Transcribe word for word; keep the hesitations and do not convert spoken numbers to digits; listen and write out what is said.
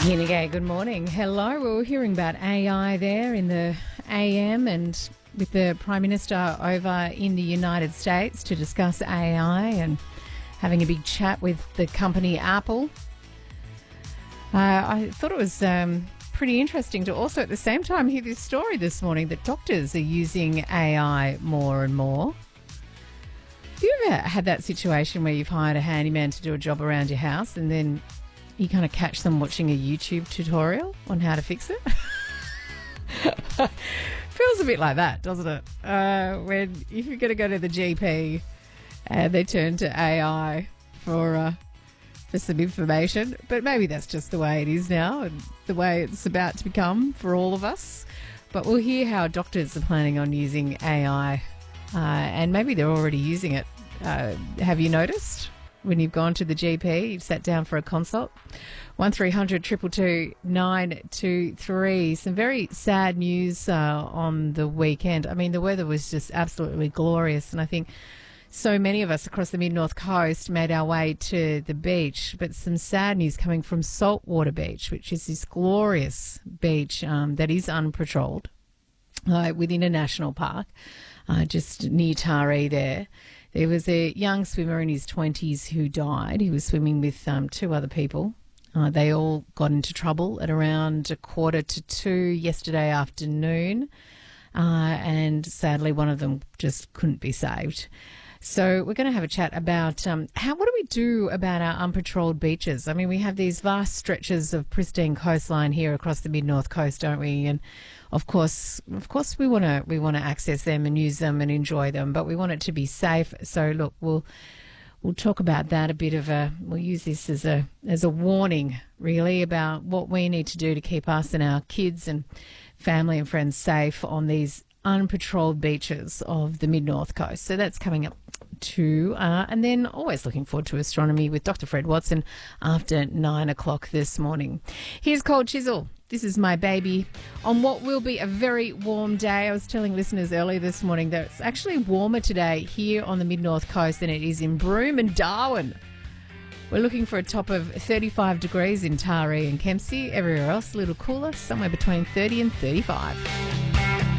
Yinigay, good morning. Hello. We were hearing about A I there in the A M and with the Prime Minister over in the United States to discuss A I and having a big chat with the company Apple. Uh, I thought it was um, pretty interesting to also at the same time hear this story this morning that doctors are using A I more and more. Have you ever had that situation where you've hired a handyman to do a job around your house and then you kind of catch them watching a YouTube tutorial on how to fix it? Feels a bit like that, doesn't it? Uh, when if you're going to go to the G P and they turn to A I for uh, for some information, but maybe that's just the way it is now and the way it's about to become for all of us. But we'll hear how doctors are planning on using A I, uh, and maybe they're already using it. Uh, have you noticed? When you've gone to the G P, you've sat down for a consult. one three hundred two two two nine two three. Some very sad news uh, on the weekend. I mean, the weather was just absolutely glorious, and I think so many of us across the mid-north coast made our way to the beach. But some sad news coming from Saltwater Beach, which is this glorious beach um, that is unpatrolled uh, within a national park, uh, just near Taree there. There was a young swimmer in his twenties who died. He was swimming with um, two other people. Uh, they all got into trouble at around a quarter to two yesterday afternoon, uh, and sadly one of them just couldn't be saved. So we're going to have a chat about um, how what do we do about our unpatrolled beaches? I mean, we have these vast stretches of pristine coastline here across the mid-north coast, don't we? And of course, of course, we want to we want to access them and use them and enjoy them, but we want it to be safe. So look, we'll we'll talk about that a bit of a. We'll use this as a as a warning, really, about what we need to do to keep us and our kids and family and friends safe on these unpatrolled beaches of the mid-north coast. So that's coming up too. Uh, and then always looking forward to astronomy with Doctor Fred Watson after nine o'clock this morning. Here's Cold Chisel. This is My Baby on what will be a very warm day. I was telling listeners earlier this morning that it's actually warmer today here on the mid-north coast than it is in Broome and Darwin. We're looking for a top of thirty-five degrees in Taree and Kempsey. Everywhere else a little cooler, somewhere between thirty and thirty-five.